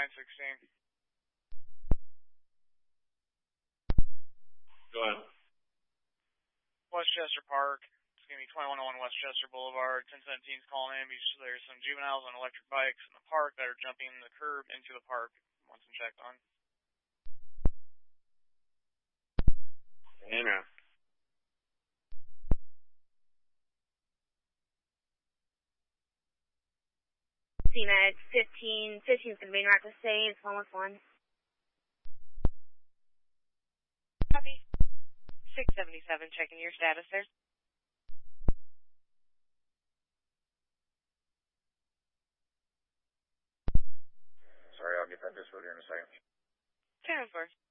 916. Go ahead. Westchester Park. It's going to be 2101 Westchester Boulevard. 1017's calling in because there's some juveniles on electric bikes in the park that are jumping the curb into the park. Want some checked on. And CMED 15. 15's going to be in route to stay. It's 111. Copy. 677, checking your status there. Sorry, I'll get that disco here in a second. 10-4.